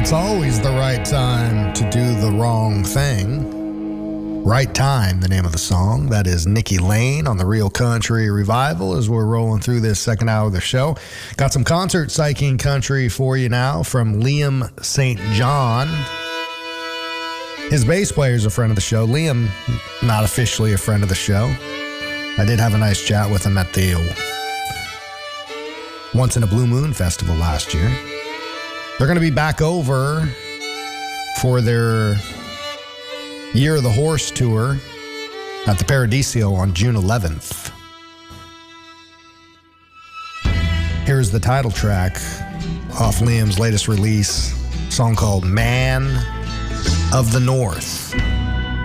It's always the right time to do the wrong thing. Right Time, the name of the song. That is Nikki Lane on the Real Country Revival as we're rolling through this second hour of the show. Got some concert psyching country for you now from Liam St. John. His bass player is a friend of the show. Liam, not officially a friend of the show. I did have a nice chat with him at the Once in a Blue Moon Festival last year. They're going to be back over for their Year of the Horse tour at the Paradiso on June 11th. Here's the title track off Liam's latest release, a song called Man of the North.